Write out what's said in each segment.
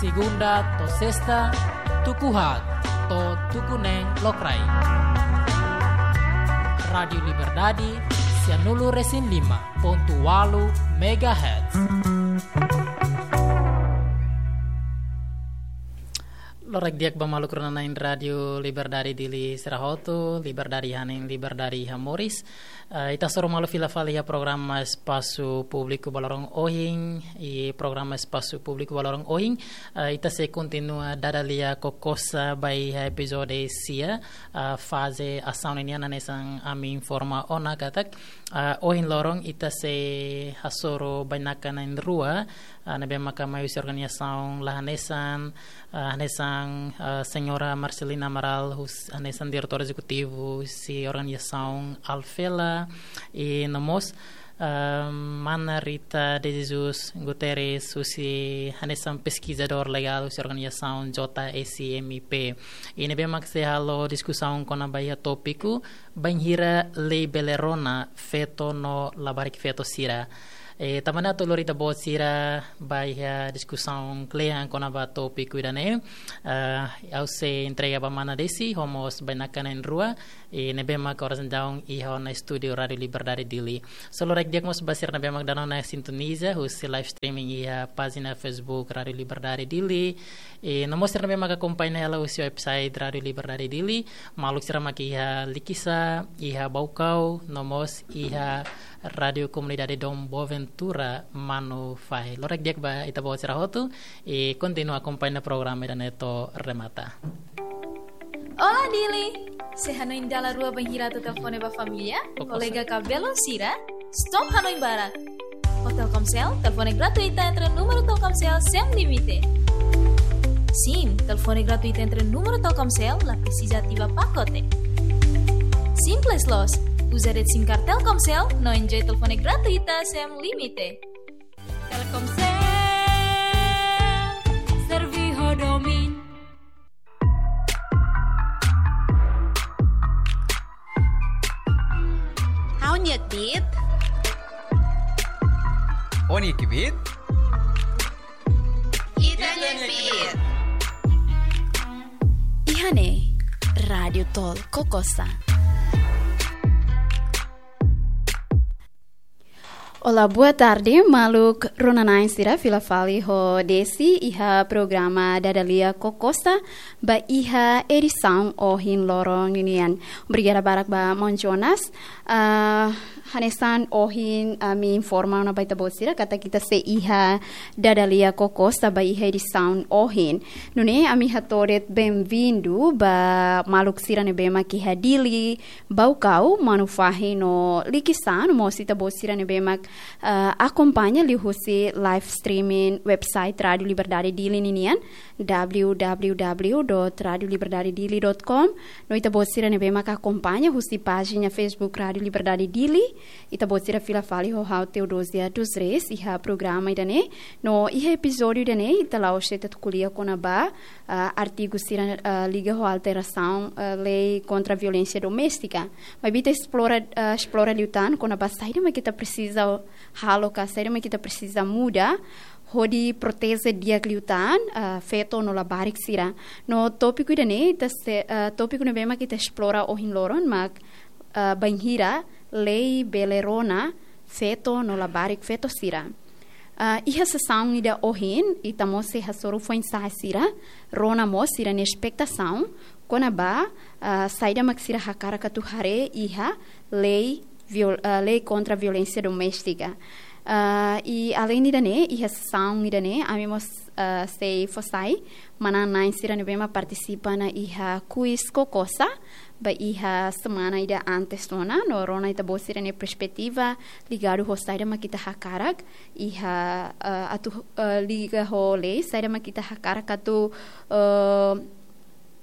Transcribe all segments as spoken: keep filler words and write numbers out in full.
segunda to sexta, tukuhat to tukuneng lokrai. Radio Liberdade, Cianulu Resin lima ponto walu megahertz. Lorek diak bamaluk runanain Radio Liberdade dili Serahoto, Liberdade haning Liberdade Hamoris. Uh, ita soro malu fila falia programa espaço público balorong ohing e programa espaço público balorong ohing. Uh, ita se continua dadalia kokosa bai episode sia uh, fase ação niana nesang ami informa ona katak uh, ohing lorong ita se hasoro banakan in rua uh, nabe maka mayus organisação lahanesan uh, hanesan uh, senhora Marcelina Amaral hus hanesan diretor executivo si organisação Alfela e namos uh, Mana Rita de Jesus Guterres usi hanesan pesquisador legal usi organização J S M P e nebe makse halo discussão com a bahia tópico banhira lei belerona feto no labarik feto sira e tamana to lorita bo sira bahia discussão clean com a tópico idane uh, au se entrega ba mana desi homos banakan en rua e nebe mak oras daun i ho na studio Radio Liberdade dili solo rek diak mos basir nebe mak danon na sintoniza hus live streaming ia página Facebook Radio Liberdade dili e no mos nebe mak acompanha ela usi website Radio Liberdade dili maluk sira mak ia likisa ia baukau no mos ia Radio Comunidade Dom Boaventura Manu Fai. Lorek diak ba ita bawa sira hotu e continua acompanha programa dan eto remata. Olá, Dili. Se Hanoi Indala Rua Banhira tu telefone ba família, colega Cabelo Sira, stop Hanoi Barat. O Telkomsel, telefone gratuita entre número Telkomsel sem limite. Sim, telefone gratuita entre número Telkomsel, la precisa ativa pacote. Simples los. Usa rede SIM card Telkomsel, no enjoy telefone gratuita sem limite. Telkomsel, serviho domin. How nyet bit? Oni kibit? Ita nyet bit. Ihane, Radio Tol Kokosa. Olá, boa tarde. Maluk Ronanain Sira Fila Fali Ho Desi Iha programa Dadalia Kokosta Ba Iha edição Ohin Lorong Ninian. Obrigada barak ba Monjonas. Uh, Hanesan Ohin uh, me informa na baita bosira kata kita se Iha Dadalia Kokosta Ba Iha edição Ohin. Nune ami hatoret bem-vindo ba Maluk Sira Nebema Kiha Dili Baukau Manufahi no Likisan Mosita Bosira Nebemak Uh, acompanha li husi live streaming website Radio Liberdade Dili ninian w w w dot radio liberdade dili dot com. No ita bosira nebe maka acompanha husi página Facebook Radio Liberdade Dili ita bosira fila fali ho how Teodosia dos Reis iha programa idane no iha episódio idane ita la osheta tukulia kona ba uh, artigo sira uh, liga ho alteração uh, lei contra a violência doméstica mas bita explora uh, explora liutan kona ba saída mas kita precisa halo ka saída mas kita precisa mudar hodi protese dia kliutan uh, feto no labarik sira no tópico idane ita se uh, tópico ne bema kita explora ohin loron mak uh, banhira lei belerona feto no labarik feto sira uh, iha sessão ida ohin ita mose hasoro foi sira rona mo sira ne expectação kona ba uh, saída mak sira hakara katuhare iha lei viol, uh, lei contra a violência doméstica. Uh, e além de dane e sessão de dane amemos uh, sei fosai mana nine sira nebema participa na iha quiz kokosa ba iha semana ida antes tona no rona ita bosira ne perspectiva ligado ho saida makita hakarak iha uh, atu uh, liga ho lei saida makita hakarak atu uh,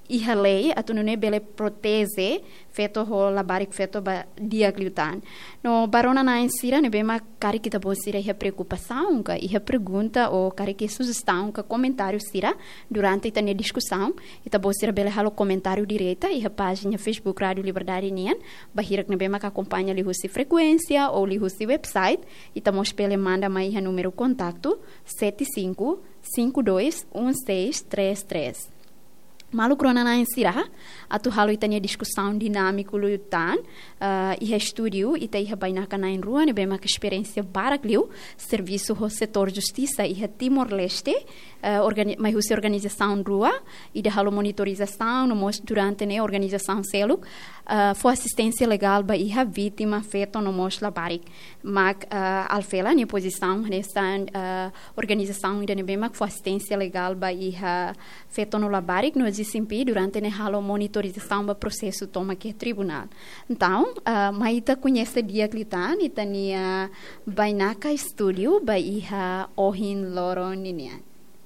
iha lei atu nune bele proteze feto ho labarik feto ba dia gliutan. No barona na insira ne bema kari kita bo sira iha preocupação ka iha pergunta ou kari que sugestão ka comentário sira durante ita ne discussão ita bo sira bele halo comentário direita iha página Facebook Rádio Liberdade nian bahirak ne bema ka acompanha li husi frequência ou li husi website ita mos pele manda mai iha número contato sete cinco cinco dois um seis três três. Malu krona na insira atu halu itania discussão dinâmico lutan uh, iha estúdio ita iha bainaka na rua ne bema ka experiência barakliu serviço ho setor justiça iha Timor Leste uh, organi mai husi organização rua ida halu monitorização no mos durante ne organização seluk uh, fo assistência legal ba iha vítima feto no mos labarik mak uh, alfela ne posição nessa uh, organização ida ne bema fo assistência legal ba iha feto no labarik no G C M P durante ne halo monitorização do processo toma que é tribunal. Então, uh, maita conhece dia clitan e tania bainaka estúdio ba iha ohin loron ninian.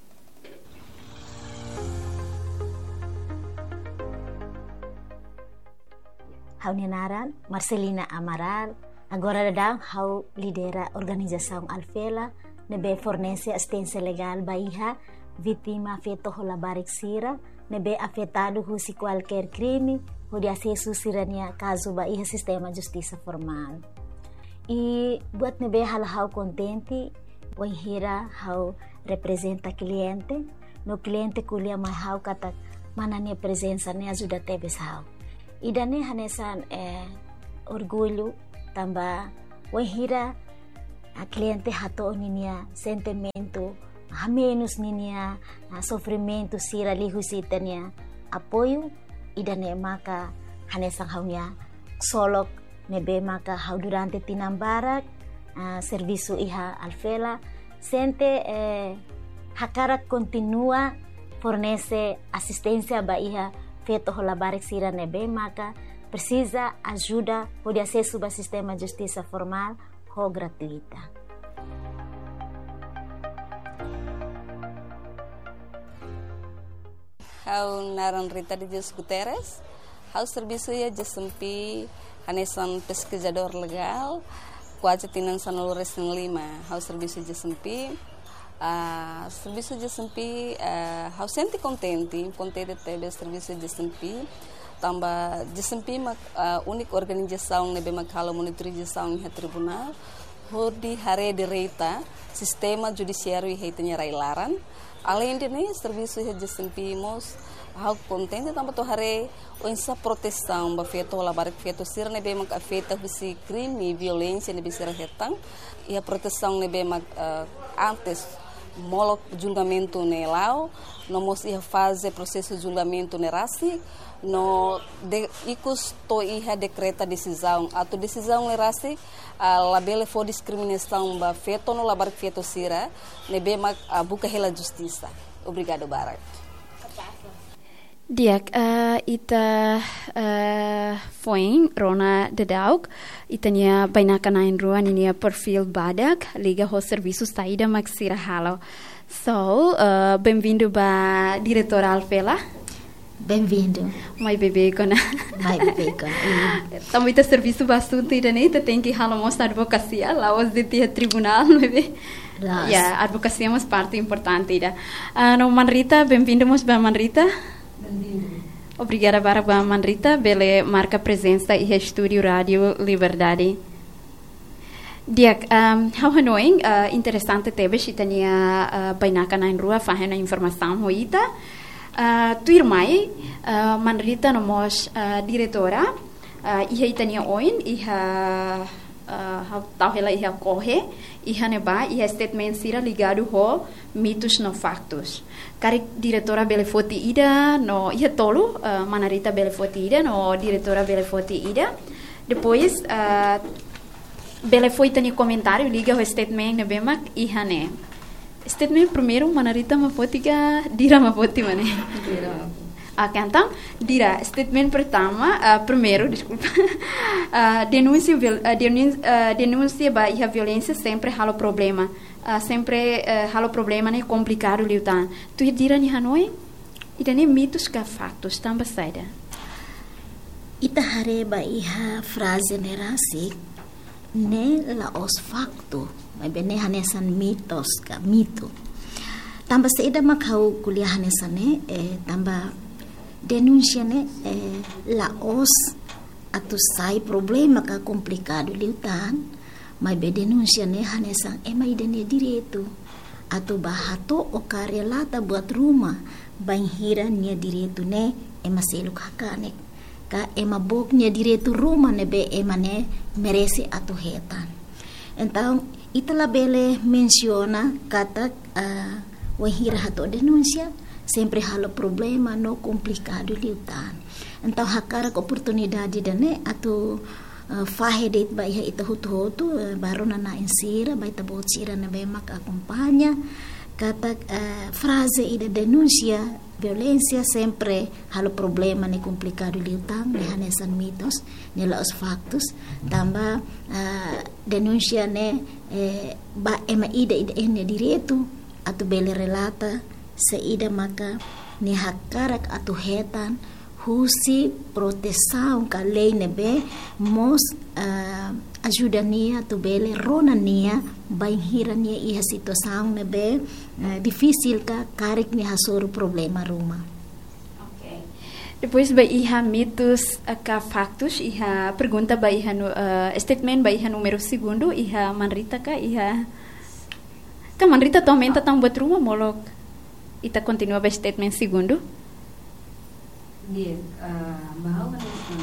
Hau ninaran Marcelina Amaral agora dadang hau lidera organização Alfela nebe fornece assistência legal ba iha vítima feto ho labarik sira nebe afetado husi qualquer crime ou de acesso sirania caso ba iha sistema justiça formal. E buat nebe hal-hal contente oi hira hau representa cliente no cliente kulia mai hau kata mana ne presença ne ajuda tebes hau. E dane hanesan eh, orgulho tamba oi hira a cliente hato ninia sentimento a menos ninia uh, sofrimento sira lihu sitania apoio ida ne maka hanesang haunya solok nebe maka hau durante tinambarak uh, serviço iha Alfela sente eh, hakara continua fornece assistência ba iha feto holabarik sira nebe maka precisa ajuda pode acesso ba sistema justiça formal ho gratuita. Hau naran Rita de Deus Guterres, hau serviço ya G C M P, hanesan pesquisador legal, quase tinan sanolo resin lima, hau serviço G C M P, uh, serviço G C M P, uh, hau senti contente, contente tebe serviço G C M P, tamba G C M P mak uh, unik organização nebe makalo monitorização ha tribunal, hodi hare direita sistema judiciário e reitanya railaran. Além de né, serviço de desempenhos, há contente também to hare o insa proteção ba feito la barik feito sir ne be mak afeta bisi crime e violência ne bisi retang e a proteção ne be mak uh, antes molok julgamento ne lao no mos ia fazer processo de julgamento ne rasi no de icus to iha decreta decisão a to decisão ne rasi a labele for discriminação ba feito no labar feito sira ne be mak uh, buka hela justiça. Obrigado Barak. Diak, uh, ita uh, foi Rona de Daug, itania bainaka na ruan inia perfil badak, liga ho serviço saída maxira halo. So, uh, bem-vindo ba diretora Alfela. Bem-vindo. Mai bebê kona. Mai bebê kona. Também tá serviço bastante ida né, tem que halo mostra advocacia, lá os de tia tribunal, bebê. Ya, yeah, advocacia é uma parte importante ida. Uh, no Manrita, bem-vindo mos ba Manrita. Obrigada para a Manrita pela marca presença e estúdio Rádio Liberdade. Diak, um, how Hanoi, uh, interessante teve se tinha uh, bainaka na rua fazendo informação hoita. Uh, tu irmãe, uh, Manrita nomos uh, diretora, uh, ia tinha oin, ia uh, tau ela ia corre, ia neba, ia statement sira ligado ho mitos no factos. Kari diretora Belefoti ida no ia tolo uh, Manarita Belefoti ida no diretora Belefoti ida depois uh, Belefoti tani comentário liga o statement ne bemak ihane statement primeiro Manarita mafotiga dira mafoti mane ah então dira statement pertama uh, primeiro desculpa uh, denúncia uh, denúncia, uh, denúncia ba iha violência sempre halo problema Uh, sempre uh, halo problema né complicado liutan tu dira ni Hanoi idane mitos ka factos tambah saida. Ita hareba iha frase nerasi ne la os facto, mas bene hanesan mitos ka mito. Tambah saida makau kuliah hanesane eh, tambah denuncia ne eh, la os atau sai problema ka complicado liutan, mas be denuncia ne hanesan ema idane direito atau bahato o karelata buat rumah banhira nia direito ne ema seluk hakanek ka ema bok nia direito rumah ne be ema ne merece atau hetan. Então itala bele menciona kata uh, wahira hato denuncia sempre halo problema no complicado liutan. Então hakara oportunidade dane atau uh, fahedet bai ha ita hutu hutu uh, baru nana insira bai ta bocira na be mak acompanha kata uh, frase ida denuncia violência sempre halo problema ne complicado liutan ne hanesan mitos ne la os factos tamba uh, denuncia ne eh, ba ema ida ida ene direito atau bele relata se ida maka ne hakarak atau hetan husi proteção ka lei nebe mos uh, ajuda nia tu bele rona nia banhira nia iha situação nebe uh, difícil ka karik nia hasoro problema rumah. Okay. Depois ba iha mitos ka factos iha pergunta ba iha no, uh, statement ba iha número segundo iha manrita ka iha ka manrita tomenta tang buat rumah molok ita continua ba statement segundo. Dia, uh, bahwa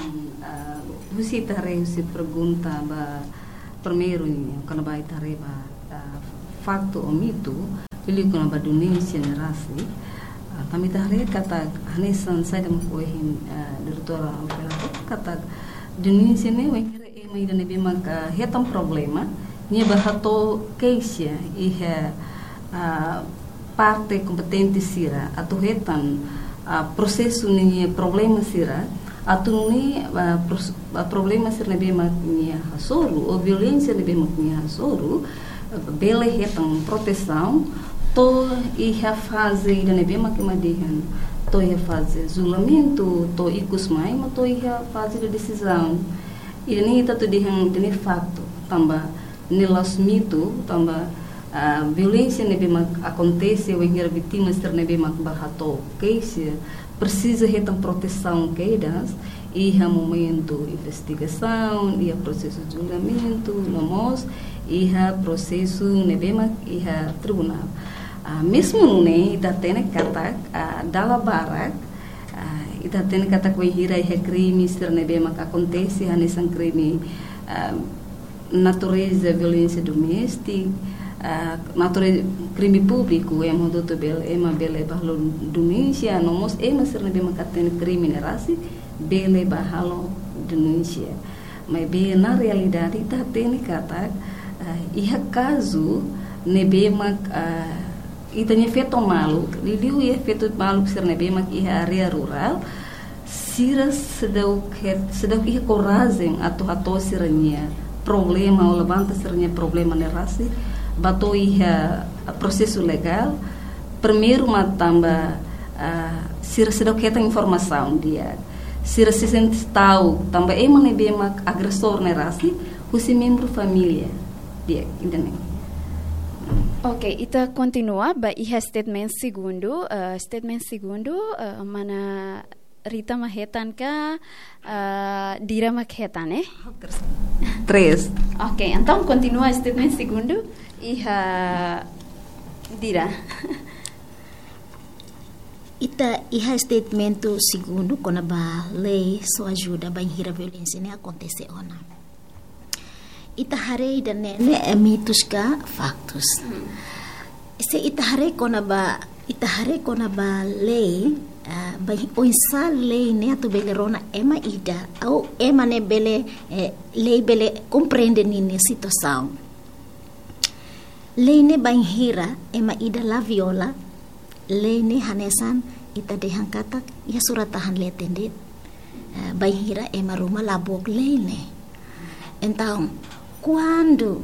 uh, husi tare husi pergunta ba primeiro ni kana ba tare ba uh, facto o mito pili kana ba Indonesia nerasi uh, kami tare kata hanesan saya dem kohin uh, doutora kata Indonesia ne wengere e mai dane bima ka hetam problema ni ba hato case iha uh, parte competente sira atau hetan Uh, processo ni problema sira atu ni uh, pros, uh, problema sira be mak ni hasoro ou violência be mak ni hasoro uh, bele hetang proteção to iha fase ida be mak madihan to iha fase isolamento to ikus mai ma to iha fase de decisão ida ni tatu dihan de facto tamba nelas mito tamba Uh, violência nebe mak acontece o engra vítima ser nebe mak bahato case precisa retam proteção que das e ha momento investigação e processo de julgamento nomos e ha processo nebe mak e ha tribunal uh, mesmo ne ita tene kata uh, dala barak uh, ita tene kata ko hira e crime ser nebe mak acontece hanesan crime uh, natureza violência doméstica Uh, natureza crime público é modo to bel é ma bele bahlo Indonesia nomos é ma ser nebe makaten crime nerasi bele bahalo Indonesia mas be na realidade tá tene kata uh, iha caso nebe mak uh, itanya feto malu liu ia feto malu ser nebe mak iha area rural sira sedau sedau iha coragem atau atau siranya problema ou levanta siranya problema nerasi bato iha processo legal primeiro matamba uh, sira sedau keta informação dia sira se sente tau tamba ema ne bema agressor nerasi husi membro família dia indane. Ok, ita continua ba iha statement segundo uh, statement segundo uh, mana Rita mahetan ka uh, Dira mahetan eh Três. Ok, então continua statement segundo iha Dira. Ita iha statemento segundo kona ba lei so ajuda ba hira violência ne acontece ona. Ita hare dan ne mitos ka factos. Hmm. Se ita hare kona ba ita hare kona ba lei Uh, ba oinsa lei ne atu bele rona ema ida au ema ne bele eh, lei bele compreende nini situação lei ne banhira ema ida la viola lei ne hanesan ita dehan katak ya suratahan letende uh, banhira ema rumah labok lei ne então quando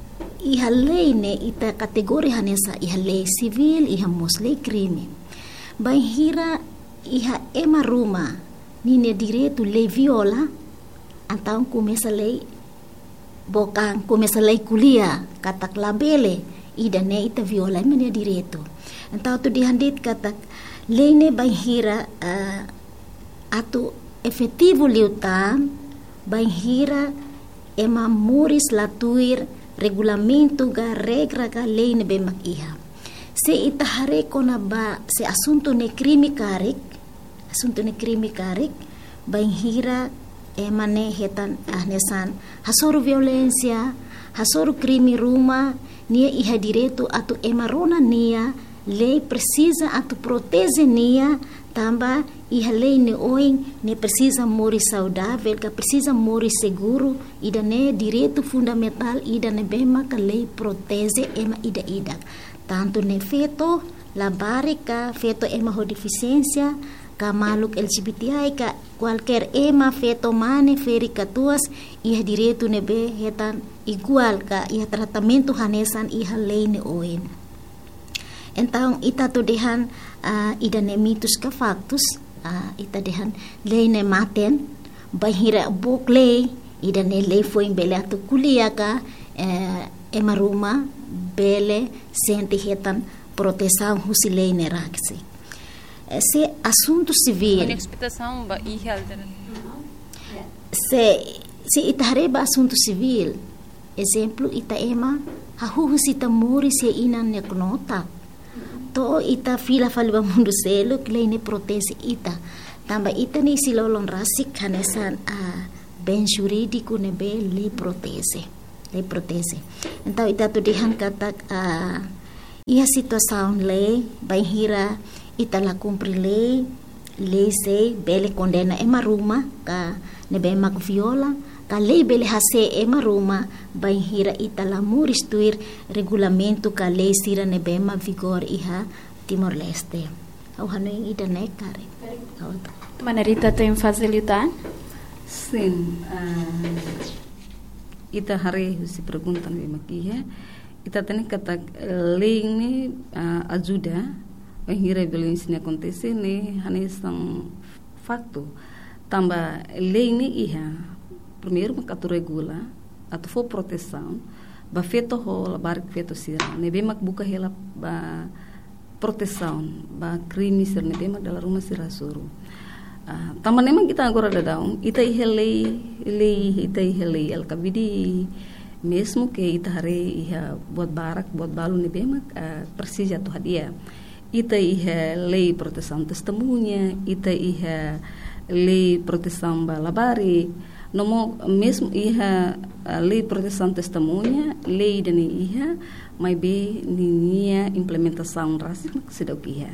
iha lei ne ita kategori hanesa iha lei civil iha mos lei crime Banhira iha ema ruma nine direito lei viola, então começa lei bokang começa lei kuliah katak labele ida ne ita viola mene direito. Então tu dihandit katak lei ne banhira uh, atu efetivo liutan banhira ema muris latuir regulamento ga regra ga lei ne bemak iha. Se ita hare kona ba se assunto ne crime karik, assunto ne crime karik, banhira ema ne hetan ahnesan hasoro violência, hasoro crime ruma, nia iha direito atu ema rona nia, lei precisa atu protege nia, tamba iha lei ne oin ne precisa mori saudável, que precisa mori seguro, ida ne direito fundamental, ida ne bema ka lei protege ema ida ida. Tanto ne feto, labare ka feto ema ho deficiência, ka maluk L G B T I, ka qualquer ema feto mane feri katuas, iha direito ne be hetan igual ka iha tratamento hanesan iha lei ne oin. Então, ita to dehan uh, ida ne mitos ka factus, uh, ita dehan lei ne maten, banhira buk lei, ida ne lei foi bele atu kuliah ka, uh, ema ruma, bele, sente hetan proteção husi lei ne rakse. Se assunto civil... Explicação ba ihal Se, se ita hareba assunto civil, exemplo, ita ema, hahuhus ita muri se inan ne knota. To ita fila faliba mundo selo klei ne protese ita tamba ita ni silolong rasik hanesan a uh, ben juridico ne be le protese le protese então ita tu dihan katak a uh, ia situação lei banhira ita la cumpri lei lei se bele condena ema ruma ka ne be mak viola ka lei bele hase ema ruma banhira ita la muristuir regulamento ka lei sira ne bema vigor iha Timor Leste. Au hanoi ida ne kare. Manarita tem facilitar? Sim. Uh, ita hari si pergunta ne makia. Ita tene kata lei ni uh, ajuda banhira violência ne acontece ne hanesan facto. Tamba lei ni iha primeiro makatu regula atu for proteção ba feto ho bar feto sira ne be mak buka hela ba proteção ba crime sir ne be mak dalam rumah sira suru uh, tamba ne mak kita agora dadão ita ihele lei ita ihele el kabidi mesmo que ita hare iha buat barak buat balu ne be mak uh, precisa tu hadia ita iha lei proteção testemunha ita iha lei proteção ba labari nomo mesmo iha a lei proteção testemunha lei dani iha mai be ninia implementação racismo que se dá iha.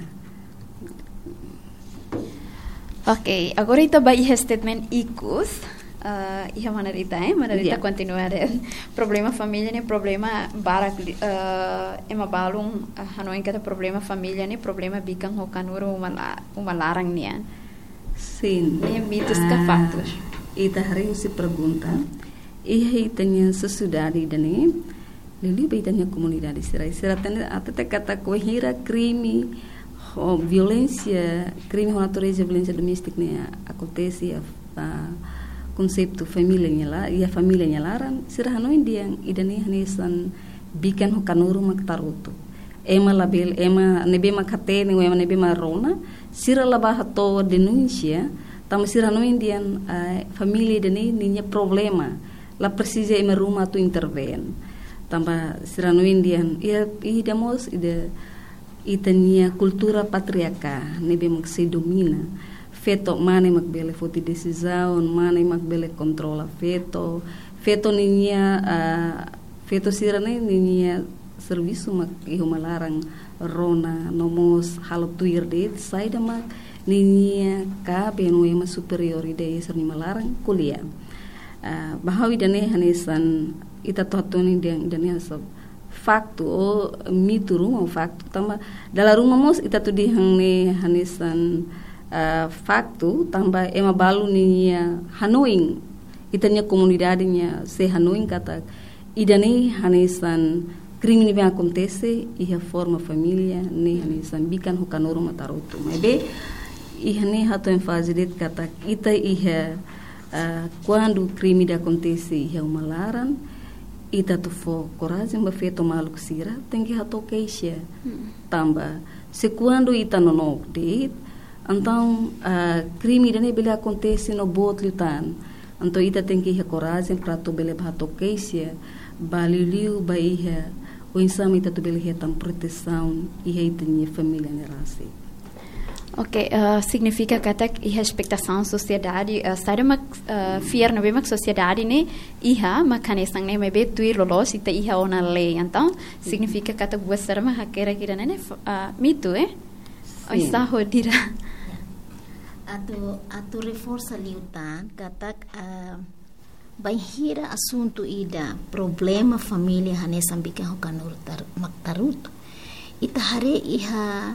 Ok, agora ita ba iha statement ikus uh, iha manarita eh manarita yeah. Continuar problema família ne problema barak uh, ema balung uh, hanoin kata problema família ne problema bikang hokanuro umala umalarang nian. Sim. Ni mitos ka factos. Ita hari se pergunta iha itanya sociedade dani lili baitanya comunidade sirai siratane até kata kohira crime ou violência crime ou natureza violência doméstica ne acontece a conceito família nyala ia família nyalaran sirahano indiang idani hanesan bikan hokanuru maktaruto ema label ema nebe makate ne ema nebe marona sira labah to denúncia tama sira no indian uh, família dani ninha problema la precisa ema rumah tu interven tamba sira no indian ia idamos ide itania cultura patriarca nebe mak se domina feto mane mak bele foti decisão mane mak bele controla feto feto ninha uh, feto sira ne ninha serviço mak iho malarang rona nomos halo tuir det saida mak ninia ka beno ema superior ide serni malarang kuliah uh, bahawi dane hanesan ita totoni dang dane so faktu o mitu rumah faktu tamba dalam rumah mos ita tu dihang ne hanesan uh, faktu tamba ema balu ninia hanoing itanya komunidadenya se hanoing kata idane hanesan crime ni bem acontece e a forma família ne ne sambikan ho kanoro mataroto mas be e ne hato em fase de kata ita e uh, quando o crime de acontece e é uma laran ita tu fo coragem ba feito maluco sira tem que hato queixa tamba se quando ita no no de então uh, crime de ne bele acontece no bot lutan então ita tem que ter coragem para tu bele hato queixa baliliu ba ia o insame ita tu bele hetam proteção e aí tem família ne rasi. Ok, uh, significa que até a expectação sociedade uh, sai uma uh, fiar na mesma sociedade né iha macanesang né mas betu ir lolos ita iha ona lei então significa que até buat serma hakera kira né mito eh oisa hodira atu atu reforça liutan kata uh, banhira assunto ida problema família hanesambika hokanur tar maktaruto ita hare iha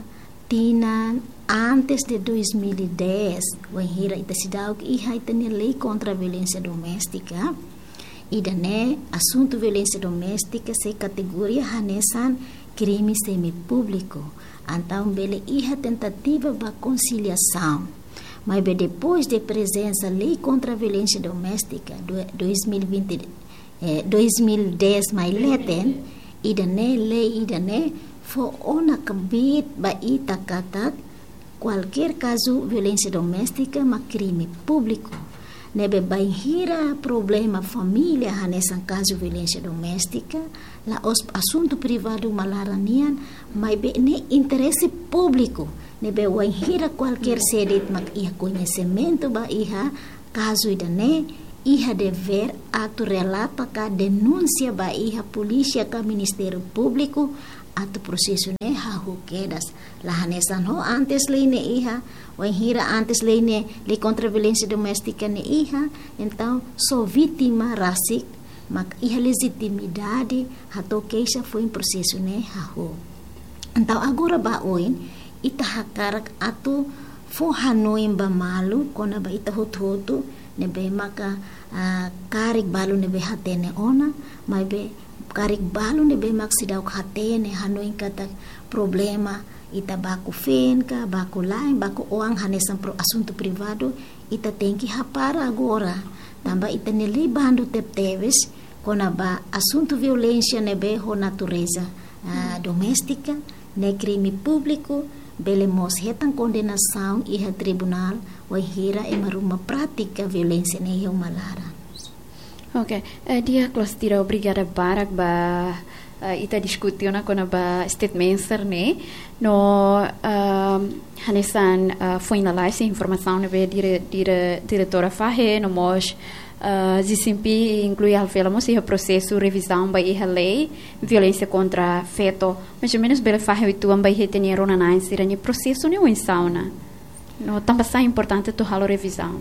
tina antes de dois mil e dez, wanneer ita sidau iha ita ne lei contra a violência doméstica, ida ne assunto violência doméstica se categoria hanesan crime semi-público. Então, bele iha tentativa ba conciliação. Mas depois de presença lei contra a violência doméstica dois mil e vinte, eh, dois mil e dez mais leten, ida ne lei ida ne fo ona kabit ba ita katak qualquer caso violência doméstica ma crime público nebe banhira problema família hanesan caso violência doméstica la os assunto privado malaranian mas be ne interesse público nebe banhira qualquer sede ma ia conhecimento ba iha caso idane iha dever ato relata ka denúncia ba iha polícia ka ministério público ato processo ne ha quedas la hanesan ho antes lei ne iha wanhira antes lei ne lei contra violência doméstica ne iha então sou vítima rasik mak iha legitimidade hato queixa foi em processo ne ha ho então agora ba oin ita hakarak ato fo hanoim ba malu kona ba ita hototo ne be maka uh, karik balu ne be hatene ona mai be karik balu ne be mak sidau hatene hanoin kata problema ita baku fen ka baku lain baku oang hanesan pro assunto privado ita tem que rapar agora tamba ita ne libando tep teves kona ba assunto violência ne be ho natureza uh, doméstica ne crime público bele mos hetan condenação e a tribunal o hira e maruma prática violência ne eu malara. Ok, uh, dia kelas tira obrigada barak ba uh, ita discutiu na kona ba statement ne no uh, hanesan uh, finalize informação ne be dire dire diretora fahe no mos Uh, Zisimpi inclui a velamos e o processo revisão by a lei violência contra feto mais ou menos bela faz itu am by retenir ona nine sirani processo ne sauna no também é importante tu halo revisão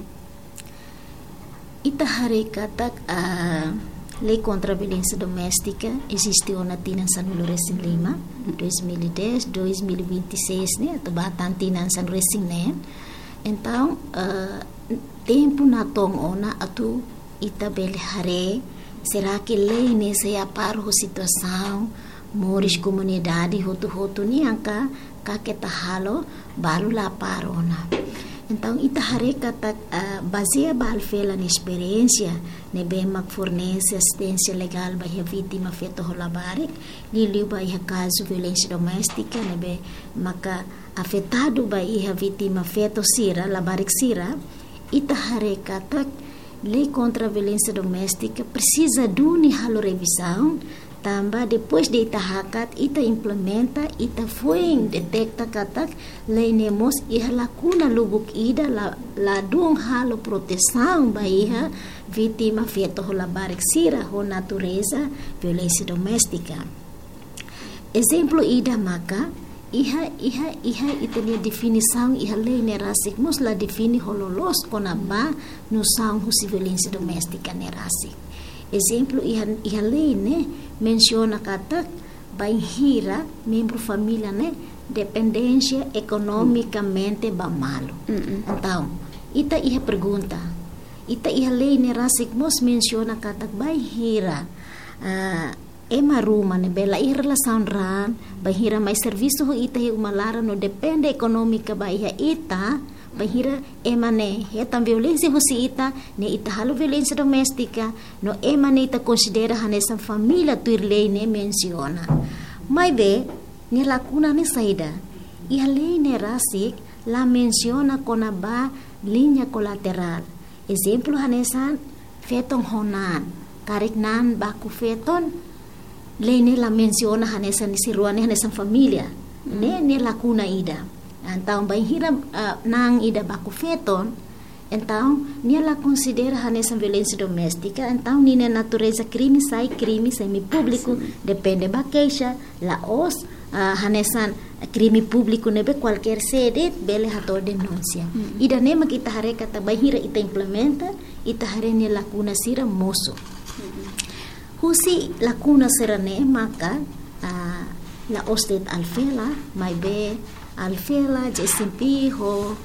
ita hari kata a lei contra a violência doméstica existiu na tina San Luis lima dois mil e dez dois mil e vinte e seis né to batan tina San Luis né então uh, tempo na tong ona atu ita bele hare será que lei ne se aparo ho situação moris comunidade hotu hotu ni angka kaketa halo baru la parona então ita hare kata uh, baseia balfela na experiência ne be mak fornece assistência legal ba a vítima feto holabarik liliu ba a caso violência doméstica ne be maka afetado ba a vítima feto sira labarik sira ita hare kata lei contra a violência doméstica precisa de uma halo revisão tamba depois de ita hakat ita implementa ita foi detecta kata lei nemos iha lacuna lubuk ida la la dung halo proteção ba iha vítima feto hola barik sira ho natureza violência doméstica exemplo ida maka iha iha iha italia definição iha lei nerasik mus la defini hololos kona ba no são husi violência doméstica nerasik exemplo iha iha lei ne menciona kata banhira membro família ne dependência economicamente ba malo mm-hmm. Então ita iha pergunta ita iha lei nerasik mus menciona kata banhira uh, ema ruma ne bela i relação ran bahira mais serviço ho ita he umalara no depende econômica bahia ita bahira ema ne hetam violência ho si ita ne ita halo violência doméstica no ema ne ita considera hanesa família tuirlei ne menciona mai be ne lacuna ne saída e a lei ne rasik la menciona kona ba linha colateral exemplo hanesan feton honan karik nan baku feton lei ne la menciona hanesan si ruane hanesan família mm. ne ne lacuna ida então bem hira uh, nang ida baku feton então ne la considera hanesan violência doméstica então ni ne natureza crime sai crime semi público depende ba queixa la os uh, hanesan crime público nebe qualquer sede bele hato denúncia mm. ida ne makita hare kata bahira ita implementa ita hare ne lacuna sira moso mm. husi lacuna sira ne maka uh, la ostet alfela mai be alfela J S M P ho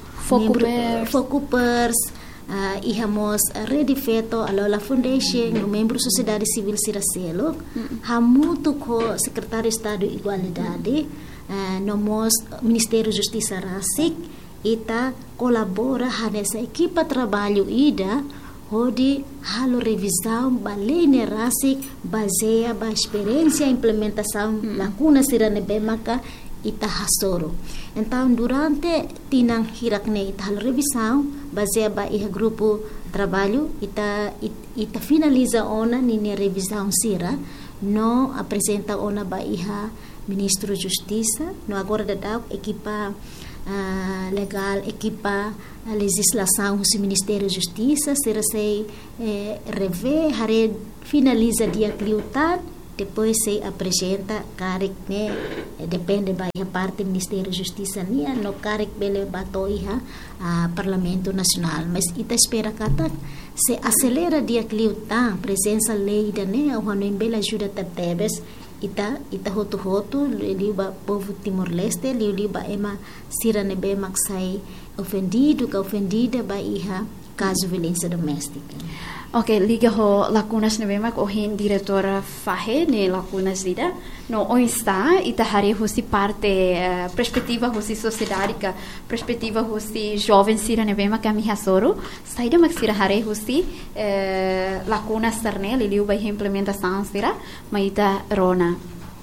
focupers uh, ihamos ready feto alo la foundation no membro sociedade civil sira selo mm. hamutu ko secretário estado igualdade Uh, nomos Ministério Justiça Rasik ita colabora nessa equipa trabalho ida onde halo revisão balene Rasik baseia ba experiência implementação mm. lacuna sirane bemaka ita hasoro então durante tinang hirakne ita halo revisão baseia ba iha grupo trabalho ita ita, ita finaliza ona nini revisão sira no apresenta ona ba iha Ministro da Justiça, no agora da equipa uh, legal, equipa uh, legislação do Ministério da Justiça, será se eh, rever, hare finaliza dia cliutar, depois se apresenta carek ne depende da parte do Ministério da Justiça nia no carek bele bato iha uh, Parlamento Nacional, mas ita espera kata se acelera dia cliutar presença lei da ne o hano bela ajuda tabes ita ita hotu hotu liuba povo Timor-Leste liuba ema sira nebe maksai ofendido ka ofendida ba iha caso violência doméstica. Ok, liga ho lacunas nebe mak ohin diretora fahe ne lacunas lida no o está ita hari husi parte uh, perspectiva husi sociedade ka perspectiva husi jovem sira nebe mak ami hasoro saida mak sira hari husi uh, lacunas sarne liuba implementação sira maita rona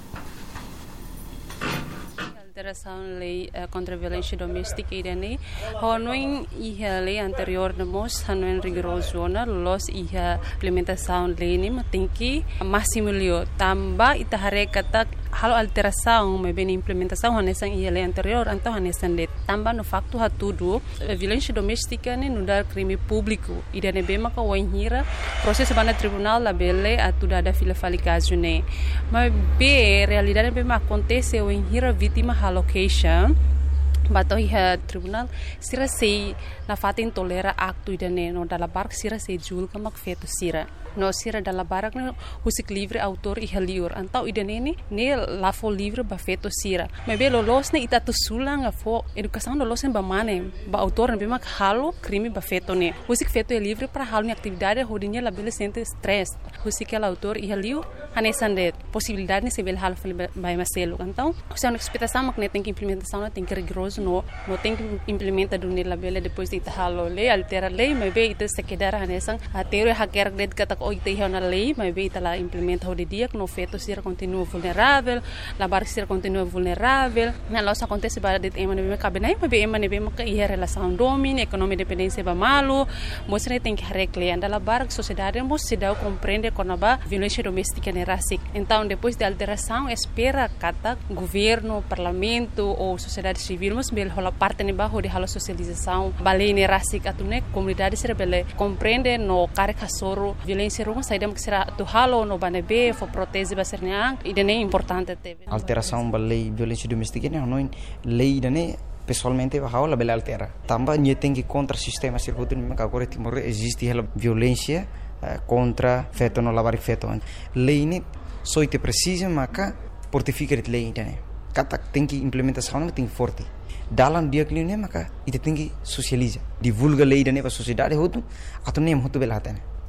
alteração lei uh, contra a violência doméstica irani honoin iha lei anterior nemos honoin rigoroso na los iha implementação lei ni matingki maximilio tamba itahare kata halo alteração me bem implementação hanesan iha lei anterior então hanesan lei tamba no facto hatudo violência doméstica ni nudar crime público irani bema ka wainhira processo bana tribunal la bele atuda ada fila fali caso ne mas be realidade bema acontece wainhira vítima location bato iha tribunal sira sei na fatin tolera acto idane no dalla bark sira sei jul kamak feto sira no sira dalla barak no husik livre autor iha liur antau idane ni ne la fo livre ba feto sira me be lo los ne ita to sulang a fo educação no los ba mane ba autor be mak halo crime ba feto ne husik feto é livre para halo ni atividade rodinha la bele sente stress husik el autor iha liu hanesan de possibilidade ne se bel halo ba maselo então se uma expectação mak ne tem que implementação tem que rigoroso no no tem que implementa do ne la bele depois de ita halo lei altera lei me be ita se quedar hanesan a teoria hacker de kata o ita na lei me be ita la implementa ho de dia no feto sira continua vulnerável la barca sira continua vulnerável na losa acontece para de ema ne be cabenai me be ema ne be mak ia relação domínio economia dependência ba malo mostre tem que reclear anda la barca sociedade mos se dá compreender quando ba violência doméstica ne rasik então depois de alteração espera kata governo parlamento ou sociedade civil mos bel hola parte ne ba ho de hala socialização balene rasik atune comunidade sira bele compreende no care kasoro violência rum saída que será do halo no banebe for protege baserneang idene importante teve alteração ba lei violência doméstica ne não lei idene pessoalmente va la bela altera tamba nie tem que contra sistema circuito no agora Timor existe ela violência uh, contra feto no lavar feto lei ne só te precisa maca portifica de lei idene kata tem que implementação tem forte dalam dia kliune maka ite tinggi socializa divulga lei dane ba sociedade hotu atau nem hotu belata ne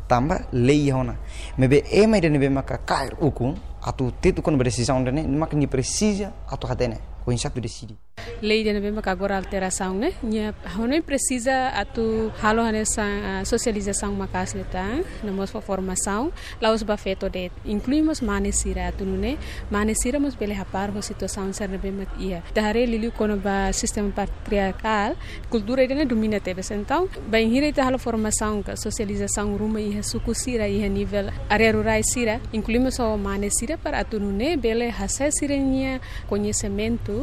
tamba lei hona mebe ema ida nebe maka kair hukum atau tetu kon decisão dene maka ni precisa atau hatene ko insatu decidi lei de nebe maka agora alteração né nya hone precisa atu halo hane sang socialização makas leta namos formação laos ba feto de incluímos manesira atu né manesira mos bele hapar ho situação ser nebe mak ia dare lili kono ba sistema patriarcal cultura ide domina tebe então bem hira ita halo formação ka socialização ruma ia sukusira ia nível área rural sira incluímos o manesira para atu né bele hasa sirenia conhecimento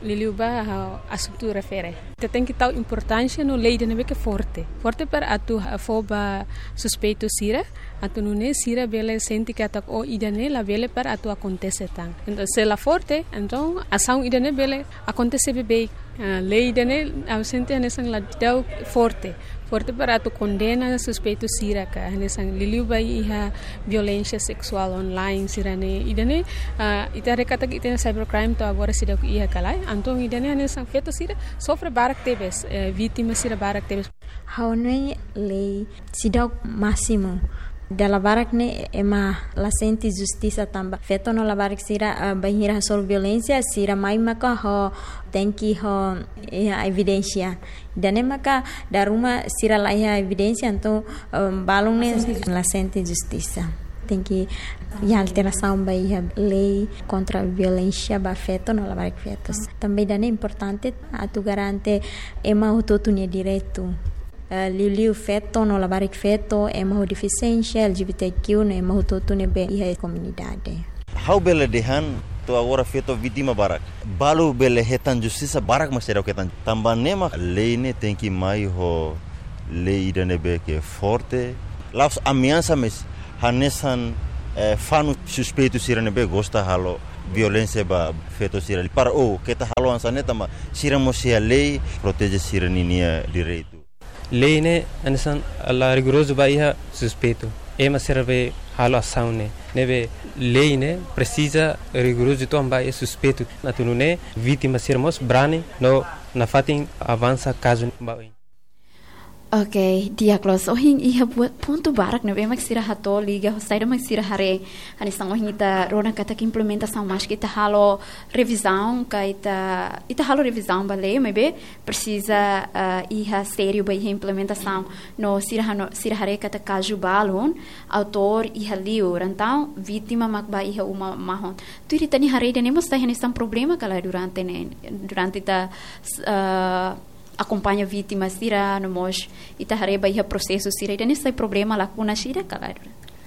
Liliuba assunto refere. Te tem que tal importância no lei de neve que forte. Forte para atu foba suspeito sira, atu nune sira bele sente que atak o idane la bele para atu acontece tang. Então se la forte, então ação idane bele acontece bebe. Lei idane ausente anesang la dau forte. Forte para atu condena suspeito sira ka anesang liliuba iha violência sexual online sirane idane ita rekata que tem cybercrime to agora sira iha kalai anton idane anesang feto sira sofre barak tebes vítima sira barak tebes haunoi lei sidau máximo dalla barak ne ema la senti justiça tamba feto no la barak sira bahira sol violência sira mai maka ho tem que ho evidência dane maka daruma sira la evidência então balong ne la senti justiça tem que e alteração bahia lei contra a violência ba feto no la barak fetos também dane importante atu garante ema o totunia direito Uh, Liliu feto no labarik feto é uma deficiência L G B T Q né uma tudo né be a comunidade. How bele dehan to agora feto vítima barak. Balu bele hetan justiça barak mas será o que tan também nema lei ne tem que mai ho lei idane be que forte. Las ameaça mes hanesan eh, fanu suspeito sirane be gosta halo violência ba feto sirali para o que ta halo ansaneta ma siramos se a lei protege sirania direito. Lei ne anasan alla rigoroso baia suspeito ema serve halo ação ne neve lei ne precisa rigoroso to baia suspeito natunu ne vítima sermos brani no na fatin avança caso baia. Ok, diaglos ohin iha buat ponto barak na bem maksira hato liga hosaida maksira hare anisang ohin ita rona kata que implementação mas kita halo revisão ka ita ita halo revisão bale maybe precisa uh, iha sério ba iha implementação no sira hano sira hare kata caso balon autor iha liur então vítima mak ba iha uma mahon tu ita ni hare dene mos tahen isang problema kala durante ne durante ta uh, acompanha vítima sira no mos ita hareba iha processo sira ida nesse problema lacuna sira kalado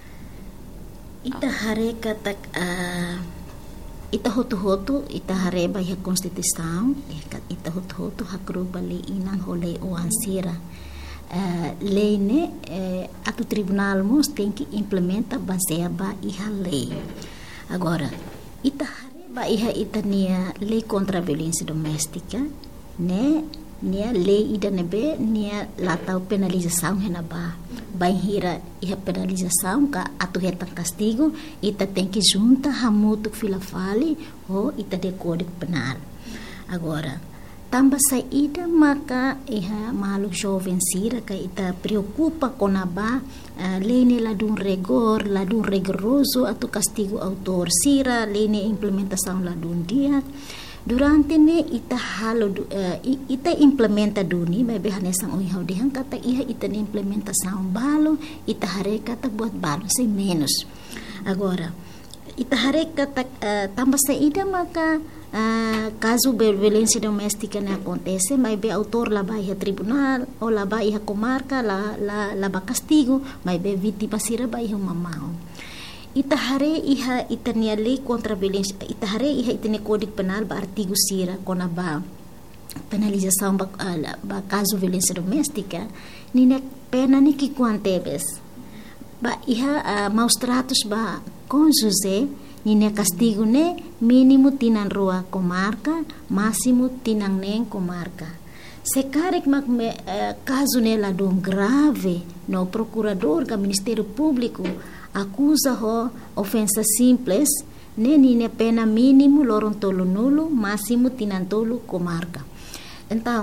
ita hareka tak uh, ita hotu hotu ita hareba iha constituição ita hotu hotu hakru bali inang hole oan sira uh, lei ne uh, atu tribunal mos tem que implementa baseada iha lei agora ita hareba iha ita nia lei contra a violência doméstica ne nia lei ida nebe nia latau penalização hena ba vai hira iha penalização ka atu heta castigo ita tem que junta hamutu filafali ou ita de código penal agora tamba saída maka iha malu jovem sira ka ita preocupa com a ba uh, lei ne la dun rigor la dun rigoroso atu castigo autor sira lei ne implementação la dun dia durante ne ita halo uh, ita implementa duni may behanesang oi hau dehang kata iha ita implementação balo ita hare kata buat balo sem menos agora ita hare kata uh, tambah saída maka uh, caso de violência doméstica ne acontece may be autor la vai tribunal ou la vai comarca la la la ba castigo may be vítima sira vai mamau ita hare iha ita nia lei contra a violência ita hare iha ita nia código penal ba artigo sira kona ba penalização ba, uh, ba caso violência doméstica nina pena ni ki quantebes ba iha uh, maus tratos ba cônjuge nina castigo ne mínimo tinan rua comarca máximo tinan nen comarca se karek mak me, uh, caso nela dom grave no procurador ga Ministério Público acusa ho ofensa simples ne nine pena mínimo loron tolo nulo máximo tinantolo comarca então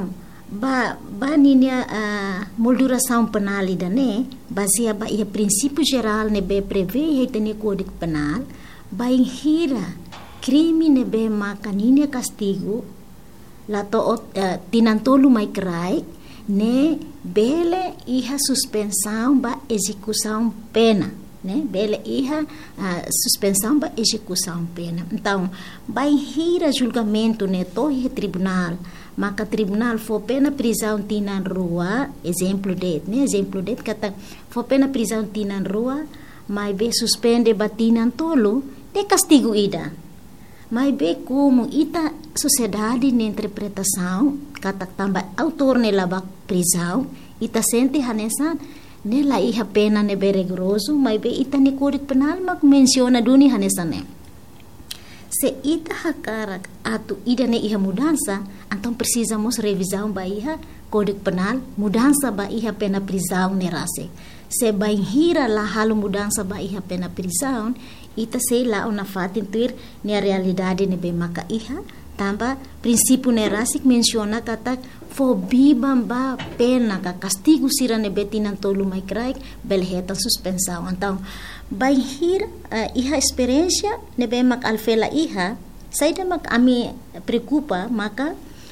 ba ba ninia uh, molduração penal ida né baseia ba ia princípio geral ne be prevê e tem código penal ba hira crime ne be makanine castigo la to uh, tinantolu mai crai ne bele iha suspensão ba execução pena, né? Bele iha uh, suspensão ba execução pena. Então, vai hira julgamento ne torre tribunal, maka tribunal for pena prisão tinan rua, exemplo det, né? Exemplo det kata for pena prisão tinan rua, mai be suspende batinan tolo, de castigo ida. Mas bem como ita sociedade de interpretação, kata também autor nela ba prisão, ita sente hanesan nela iha pena ne be rigoroso, mas bem ita ne código penal mak menciona duni hanesan ne. Se ita hakara atu ida ne iha mudança, então precisamos revisão ba iha código penal, mudança ba iha pena prisão ne rase. Se bain hira la halu mudança ba iha pena prisão, ita sei lá una fatin tuir ne a realidade ne be maka iha tamba princípio ne rasik menciona kata fobi bamba pena ka castigo sira ne betinan tolu mai crai belheta suspensão. Então vai hir uh, iha experiência ne be mak alfela iha saida mak ami preocupa maka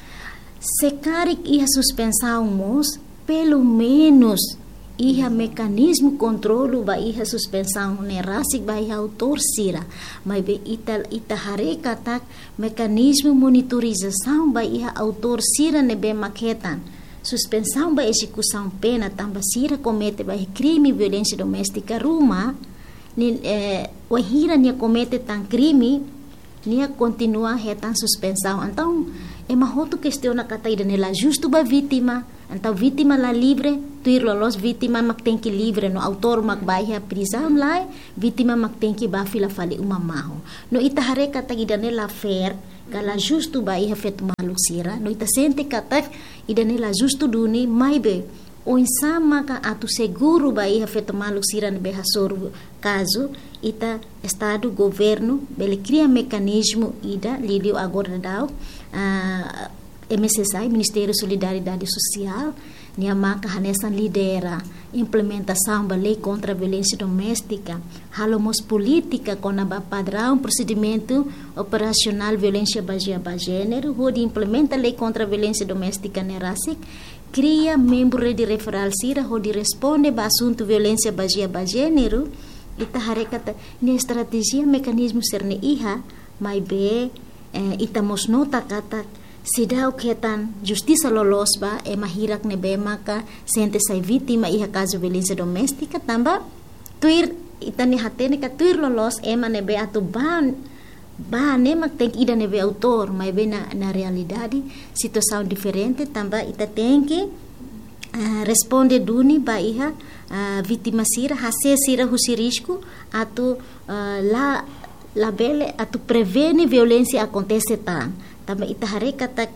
sekarik iha suspensão mos pelo menos iha mecanismo controlo ba iha suspensão ne rasik ba iha autor sira mas be ita ita hare katak mecanismo monitorização ba iha autor sira ne be maketan suspensão ba execução pena tamba sira comete ba crime violência doméstica ruma ni eh, wahira nia comete tan crime nia continua retan suspensão. Então é uma outra questão na cataída nela justo ba vítima. Então vítima lá livre tuir lolos vítima mak tem que livre no autor mak baia prisão lá vítima mak tem que ba fila fali uma maho no ita hare kata idane la fair kala justo baia feto maluk sira no ita sente kata idane la justo duni mai be o insama ka atu seguro baia feto maluk sira ne beha soru caso ita estado governo bele cria mecanismo ida lidio agora dau uh, M S S I, Ministério Solidariedade Social, Niamaka Hanesan lidera implementação da lei contra a violência doméstica, halomos política com a padrão procedimento operacional violência baseada ba gênero, onde implementa a lei contra a violência doméstica nerasic, cria membro de referral sira, onde responde ba assunto violência baseada ba gênero, ita harekata ni estratégia mecanismo serne iha, mai be eh, ita mos nota kata sidau ketan justiça lolos ba e mahirak ne be maka sente sai vítima iha caso violência doméstica tamba tuir itani hatene ka tuir lolos e ma ne be atu ban ba ne mak tem ida ne be autor mas be na na realidade situação diferente tamba ita tem que uh, responde duni ba iha uh, vítima sira hase sira husi risco atu uh, la la bele atu prevene violência acontece tan também ita hare katak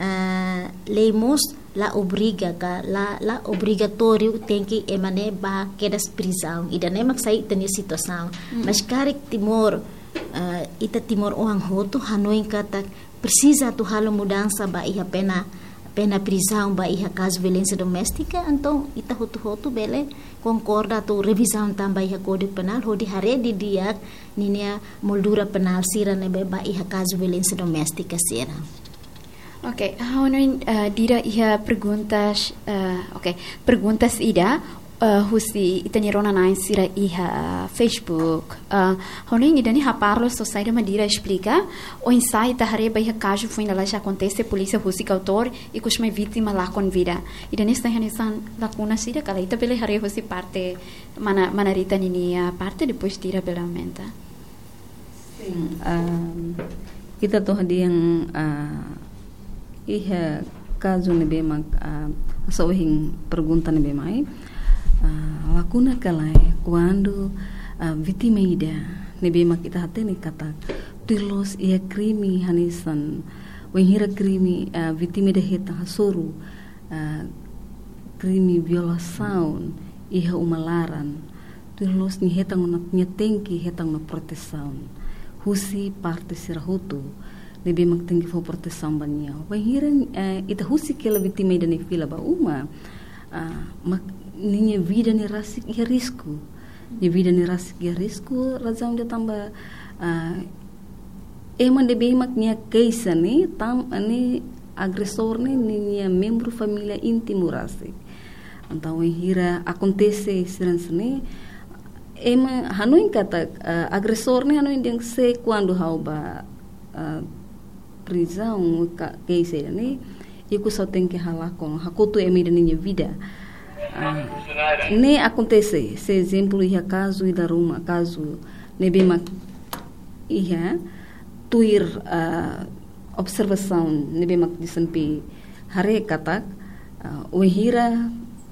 uh, leimos la obriga ka la la obrigatório tem que emane ba quedas prisão ida nem maksai tenia situação mm. mas karik timor uh, ita timor orang hoto hanoi katak precisa tu halo mudança ba iha pena pena prisão ba iha caso violência doméstica então ita hoto hoto bele concorda tu revisão também iha código penal hodi hare di dia ninia moldura penal sira ne ba iha caso violência doméstica sira. Ok, how no uh, dira iha perguntas uh, ok perguntas ida uh, husi itani rona nine sira iha uh, Facebook uh, how no ida ni ha parlo society madira explica o insai ta hare ba iha caso foi na lá já acontece polícia husi autor e cosme vítima lá com vida ida ni está hanesan lacuna sira kala ita bele hare husi parte mana mana rita ni parte depois tira belamenta. Sim, um, kita toh di yang uh, iha caso ne be mag uh, sohing pergunta ne be mai uh, lacuna kalai quando uh, vítima ida ne be mag kita hate ne kata tilos ia krimi hanisan wenhira krimi uh, vítima de heta hasuru uh, krimi violação iha umalaran tilos ni heta ngona nyetengki heta ngona proteção husi parte sirahutu lebih mak tinggi fo proteção banyak. Bahiran uh, ita husi kela vitima idane fila ba uma uh, mak ninya vida ni rasik ya risco. Ni vida ni rasik ya risco razão de tambah uh, eman de bem mak nia case ni tam ani agresor ni ninya membro família íntimo rasik. Então hira acontece sini ema hanoin kata uh, agresor ni hanoin yang se quando hau ba uh, prisão que isso né e que só tem que ralar com hakoto é meio da minha vida uh, nem acontece se exemplo ia caso e da Roma caso ne bem ma ia tuir uh, observação ne bem ma disampi hare katak uh, o hira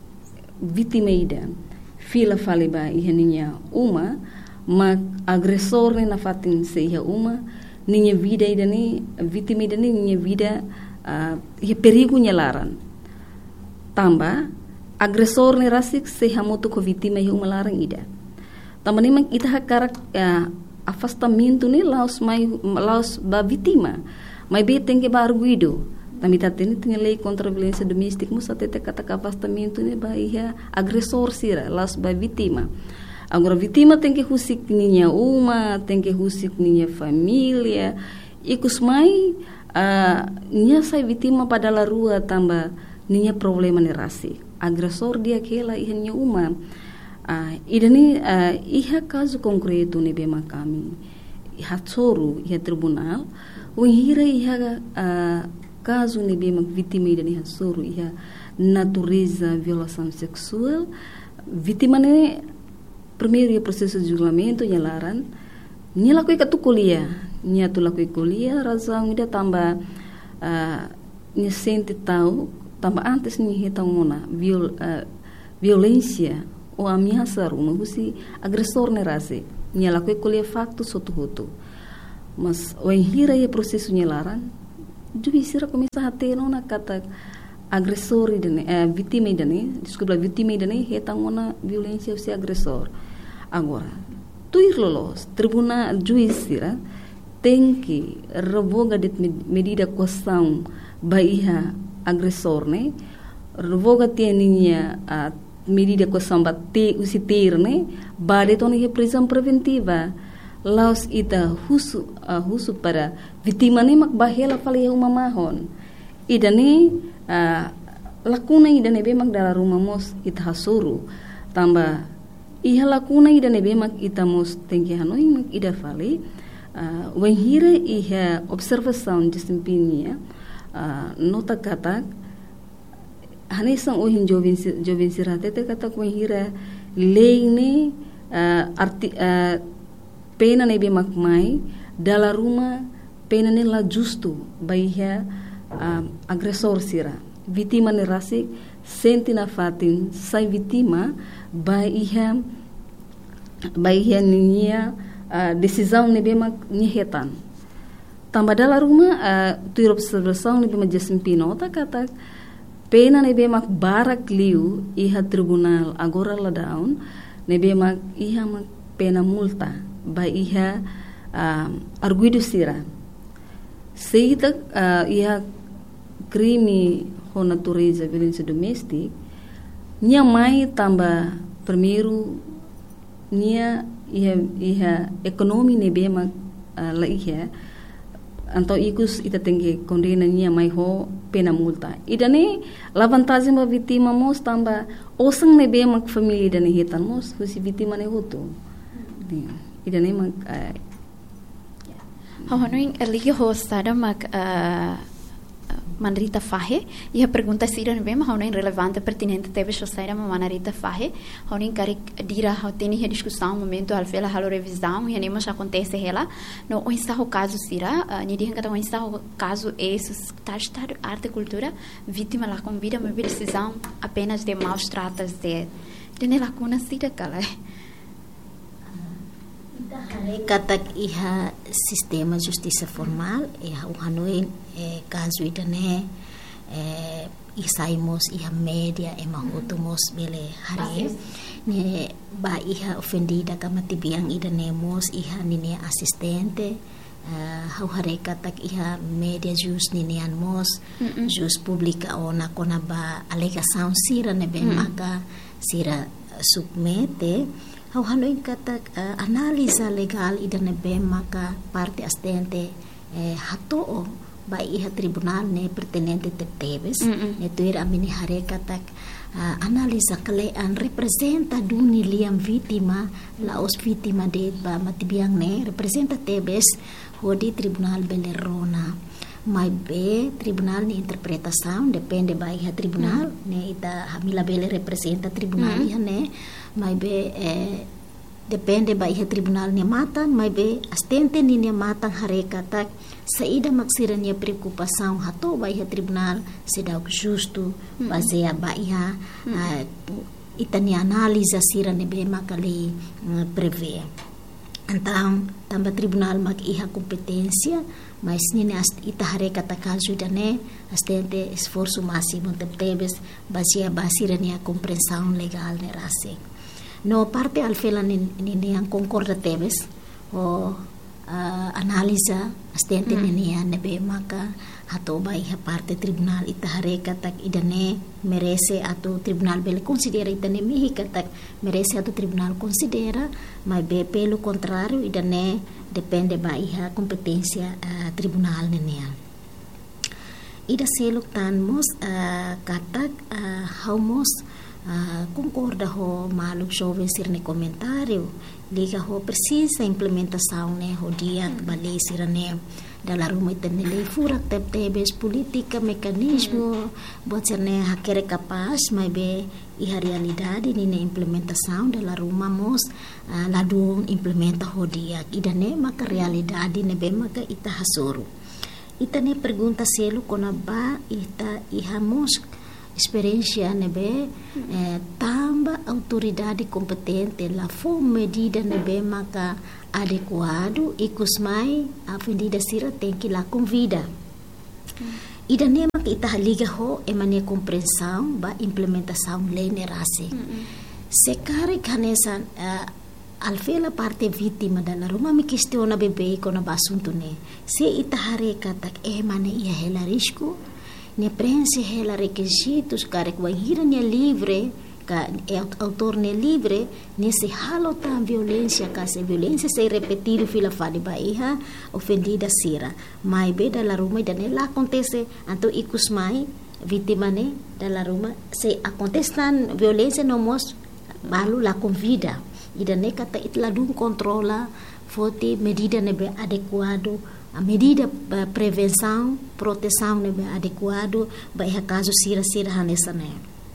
vítima ida fila faliba ia ninya uma ma agresor ne na fatin se ia uma ninya vida idani vítima idani ninya vida uh, ya perigo nyalaran tamba agresor ni rasik se hamoto ko vítima ya umalaran ida tamba ni mang ita hakarak uh, afastamento ni laos mai laos ba vítima mai be tenge ba arguido tambi tatene tinha lei contra a violência doméstica musa tete kata afastamento ni ba ia agresor sira laos ba vítima. Agora, vítima tem que husik ninya uma, tem que husik ninya família. E kusmai, uh, ninya sai vítima pada la rua tambah ninya problema ni rasi. Agresor dia kela iha ninya uma. Uh, idani uh, iha caso concreto ni bema kami. Iha tsoro, iha tribunal. Wihira iha uh, caso ni bema vítima idani iha tsoro, iha natureza violação sexual. Vítima ni primeiro ia processo de julgamento nyalaran nya lakui katu kuliah nya tu lakui kuliah razão ida tambah uh, nya sente tahu tambah antes nya heta ngona viol, uh, violência ou ameaça ruma husi agresor ne rase nya lakui kuliah faktu sotu hotu mas o hira ia processo nyalaran juiz ira começa a ter nona kata agresor idane uh, vítima idane desculpa vítima idane heta ngona violência usi agresor. Agora, tuir lolos, tribunal juiz ira tem que revoga de medida coação baiha agressor né, revoga tianinha a medida coação bate usi ter né, bade toni prisão preventiva. Laos ita husu uh, husu para vítima ne mak bahela fale uma mahon. Ida ne uh, lakuna ida ne be mak dalam rumah mos ita hasuru tambah iha lakuna ida nebe mak ita mos tengke hanoi mak ida fale uh, wenhira iha observação desempenha uh, nota kata hanesang ohin jovin jovin sirate te kata wenhira lei ne uh, arti uh, pena nebe mak mai dala rumah pena ne la justo baiha uh, agresor sira vítima ne rasik senti na fatin sai vítima baiha baiha ninya uh, decisão ne bema nyehetan tambah dalam rumah uh, tu observação ne bema desempenho ta kata pena ne bema barak liu iha tribunal agora la down ne bema iha mak pena multa baiha uh, arguido sira seita uh, iha crime com natureza violência doméstica nya mai tambah primeiro nia iha iha ekonomi ne bema uh, la iha então ikus ita tem que condena nia mai ho pena multa ida ne la vantagem ba vítima mos tambah osang ne bema família da ne hetan mos husi vítima ne hoto ida ne mak uh, Hanoin eligi hostada mak uh, Manarita Fahe, e a pergunta se irá bem, mas não é relevante, pertinente, teve que sair uma Manarita Fahe, não é que dirá, tem a discussão, momento, al fela, a revisão, e nem mais acontece ela, não o está o caso será, nem dizem que o está o caso esse, está estado arte e cultura, vítima lá convida uma decisão apenas de maus tratos de, de lacuna sida cala. Katak iha sistema justiça formal iha uhanoi eh, caso idane eh, isaimos iha media emahutumos bele hari ne ba iha ofendida kama tibiang idanemos iha nine asistente hau hareka tak iha media jus ninian mos jus publica ona kona ba alegação sira nebe maka sira submete hau hanoin katak uh, analisa legal ida nebe maka parte astente eh, hato ba iha tribunal ne pertenente te tebes ne tuir amini hareka tak uh, analisa kalean representa duni liam vítima la os vítima de ba matibiang ne representa tebes hodi tribunal belerona mai be tribunal ni interpretação depende ba iha tribunal mm. ne ita hamila bele representa tribunal mm. iha ne mai be eh, depende ba iha tribunal ni matan mai be astente ni ni matan hareka tak saída maksirania preocupação hato ba iha tribunal sedau justo mm. baseia ba iha mm. uh, ita ni analisa sira ne be makali uh, prevê. Então, também tribunal mag iha competência, mas nini ita hareka takazu dane astente esforço máximo tebes basia basira nia compreensão legal ne rase. No parte alfela nini ang concorda tebes o uh, analisa astente mm. nini nebe maka hato ba iha parte tribunal ita hareka tak idane merece atau tribunal bele considera idane mihi katak merece atau tribunal considera mas be pelo contrário idane depende ba iha competência uh, tribunal nenia ida seluk tanmos uh, katak uh, haumos uh, concorda ho maluk jovem sirne comentário liga ho precisa implementação ne ho dia bale sirane dalam rumah tenele furak teb tebes politika mekanismo buat serne hakere kapas mai be iha realidade ni na implementação dalam rumah mos uh, ladung implementa hodia idane maka realidade ne be maka ita hasoro ita ne pergunta selo kona ba ita iha mos experiência nebe eh, tamba autoridade competente la for medida nebe maka adequado ikus mai a vendida sira tem que lá convida mm. ida nema que ita liga ho emane compreensão ba implementação lei nerase mm -hmm. se kare kanesa uh, alfela parte vítima dalla Roma mi questiona bebe con abasunto ne se ita hareka tak emane ia hela risco ne prense hela requisitos care que hira ne livre ka é autor ne livre nesse halo tan violência ka se violência se repetir fila fadi baiha ofendida sira mai be dalla Roma da nela acontece anto ikus mai vítima ne dalla Roma se acontece tan violência no mos balu la convida ida ne kata itla dun controla forte medida ne be adequado a medida uh, prevenção proteção ne be adequado baiha caso sira sira hanesa ne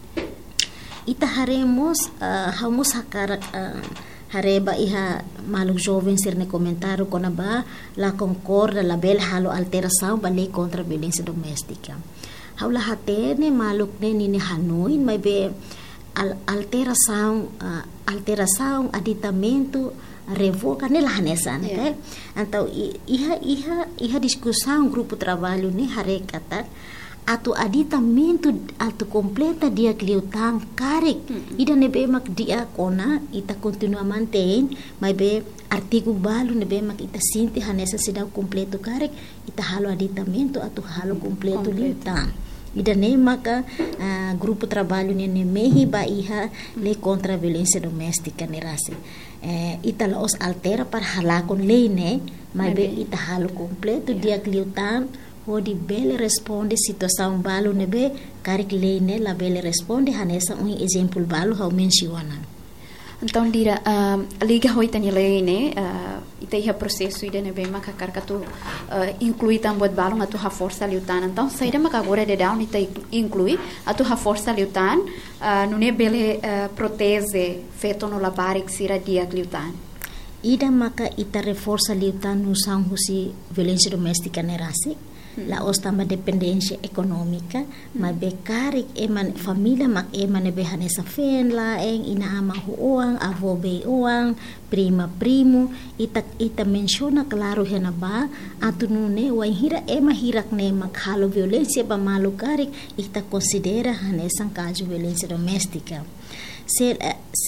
ita haremos uh, hamos hakara uh, hareba iha maluk jovem sirne comentário kona ba la concorda la bel halo alteração ba lei contra a violência doméstica haula hatene maluk ne ni Hanoi mai be al, alteração uh, alteração aditamento revoca nela hanesan yeah. Okay? Então iha iha iha discussão grupo trabalho ne harekata atau aditamento atau completa dia kliutang karek mm-hmm. ida nebe mak dia kona ita continua mantém mas be artigo balu nebe mak ita sinti hanesa sidau completo karek ita halo aditamento atau halo completo liutang ida ne maka uh, grupo trabalho ne mehi ba iha lei contra a violência doméstica ne rase eh, ita laos altera para halakon lei ne mas be ita halo completo yeah. dia kliutang Hodi bele responde situação balu nebe karik leine la bele responde hanesa um exemplo balu hau menciona. Então dira uh, liga hoita ni leine uh, ita iha processo ida nebe maka karkatu uh, inclui tambot balu atu ha força liutan. Então saída maka agora de down ita inclui atu ha força liutan uh, nune bele uh, proteze feto no labarik sira dia liutan. Ida maka ita reforça liutan no sang husi violência doméstica nerasi. La os tamba dependência econômica mm. mas bekarik eman família mak eman be hanesa fen la eng ina ama huang avô be uang prima primo ita ita menciona claro hena ba atunune wa hira ema hirak ne mak halo violência ba malu karik ita considera hanesa caso violência doméstica se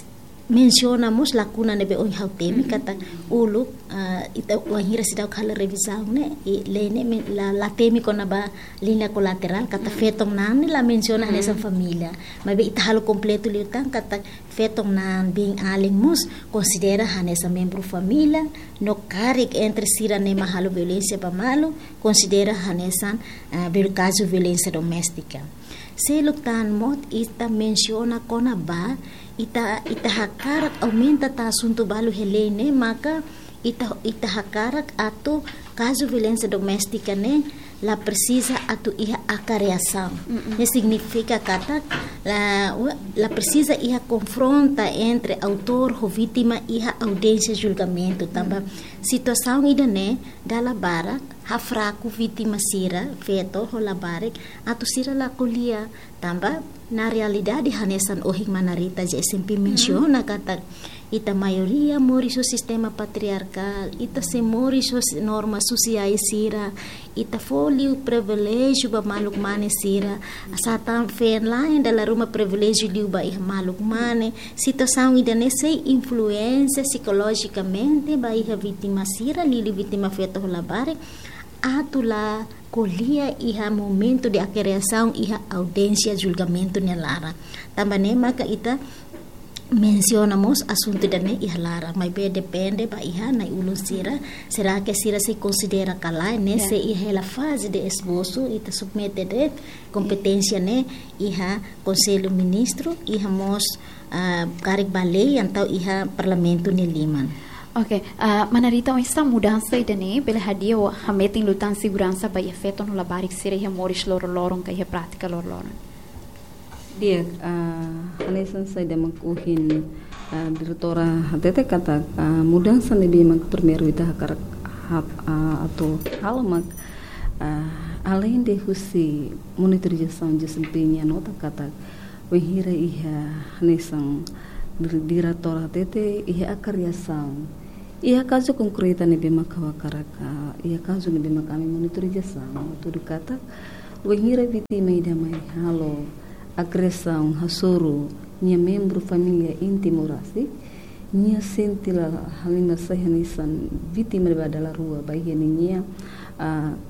mencionamos lacuna nebe oi hautemi kata ulu uh, ita wahira sidau kala revisão né e lene la la temi kona ba linha colateral kata fetong nan la menciona nessa família mas be ita halo completo liutan kata fetong nan being alimos considera nessa membro família no carig entre sira ne mahalo violência pamalo considera nessa uh, bel caso violência doméstica se lutan mot ita menciona kona ba ita ita hakarak aumenta ta assunto balu helene maka ita ita hakarak atu caso violência doméstica né la precisa atu iha acariação mm-hmm. significa kata la la precisa iha confronta entre autor e vítima iha audiência julgamento tamba situação ida né dala barak ha fraco vítima sira feto ho la barak atu sira la kulia tamba na realidade hanesan ohing manarita je sempre menciona kata ita maioria mori so sistema patriarcal ita se mori so norma social sira ita folio privilégio ba maluk mane sira satan fen lain dala ruma privilégio liu ba iha maluk mane situação ida nesse influência psicologicamente ba iha vítima sira lili vítima feto labare atula colia iha momento de acreação iha audiência julgamento nelara também maka ita mencionamos assunto dane iha lara mas be depende ba iha na ulun sira será que sira se considera calai né yeah. se iha la fase de esboço ita submete de competência né iha conselho ministro iha mos uh, karik balei antau iha parlamento ne liman. Ok, uh, Manarita, esta mudança idane pela hadia o hameting lutan segurança by efeito no labarik sira ia moris loro lorong ka ia prática loro lorong. Dia, uh, hanesan sai da makuhin uh, diretora hatete kata uh, mudança nebi mag primeiro ita hakarak hap uh, atau halamak uh, além de husi monitorização de desempenho nota kata wehira iha hanesan diretora hatete iha akariação ia caso concreto nebe makawakaraka ia caso nebe makami monitorização tudo kata wehira vítima ida mai halo agressão hasoro nia membro família íntimo rasi nia sentila halima sahanisan vítima dela rua baia nia